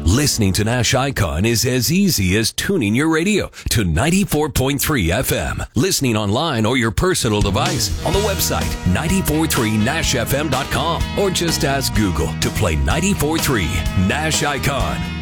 Listening to Nash Icon is as easy as tuning your radio to 94.3 FM. Listening online or your personal device on the website 943nashfm.com, or just ask Google to play 94.3 Nash Icon.